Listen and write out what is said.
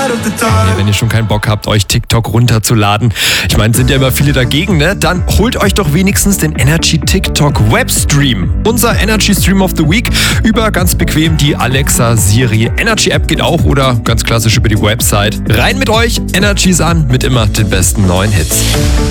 Wenn ihr schon keinen Bock habt, euch TikTok runterzuladen, ich meine, sind ja immer viele dagegen, ne? Dann holt euch doch wenigstens den Energy TikTok Webstream. Unser Energy Stream of the Week über ganz bequem die Alexa Siri Energy App geht auch oder ganz klassisch über die Website. Rein mit euch, Energy ist an mit immer den besten neuen Hits.